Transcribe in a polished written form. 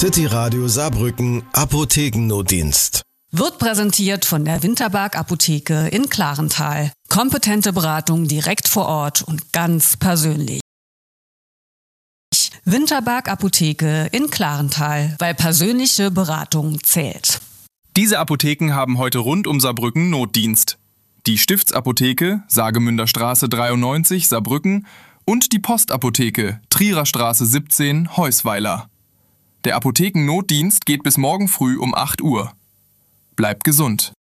City Radio Saarbrücken Apothekennotdienst. Wird präsentiert von der Winterberg Apotheke in Clarenthal. Kompetente Beratung direkt vor Ort und ganz persönlich. Winterberg Apotheke in Clarenthal, weil persönliche Beratung zählt. Diese Apotheken haben heute rund um Saarbrücken Notdienst. Die Stiftsapotheke, Saargemünder Straße 93, Saarbrücken und die Postapotheke, Trierer Straße 17, Heusweiler. Der Apothekennotdienst geht bis morgen früh um 8 Uhr. Bleibt gesund.